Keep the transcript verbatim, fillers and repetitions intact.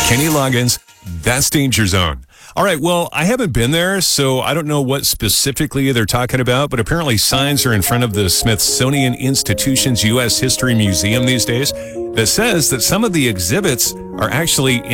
Kenny Loggins, that's Danger Zone. All right, well, I haven't been there, so I don't know what specifically they're talking about, but apparently signs are in front of the Smithsonian Institution's U S History Museum these days that says that some of the exhibits are actually